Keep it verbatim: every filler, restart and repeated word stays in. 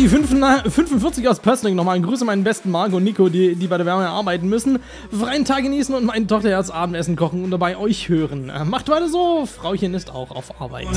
die fünfundvierzig aus Pössling nochmal. Grüße meinen besten Marco und Nico, die, die bei der Wärme arbeiten müssen. Freien Tag genießen und meine Tochter jetzt Abendessen kochen und dabei euch hören. Macht weiter so, Frauchen ist auch auf Arbeit.